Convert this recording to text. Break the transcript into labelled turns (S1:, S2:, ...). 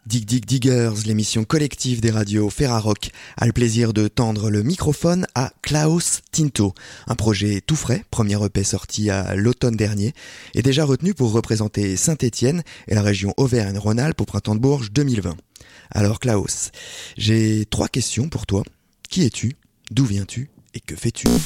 S1: Dig Dig Diggers, l'émission collective des radios Ferrarock, a le plaisir de tendre le microphone à Klaus Tinto, un projet tout frais, premier EP sorti à l'automne dernier, et déjà retenu pour représenter Saint-Étienne et la région Auvergne-Rhône-Alpes au Printemps de Bourges 2020. Alors Klaus, j'ai 3 questions pour toi. Qui es-tu ? D'où viens-tu ? Et que fais-tu ?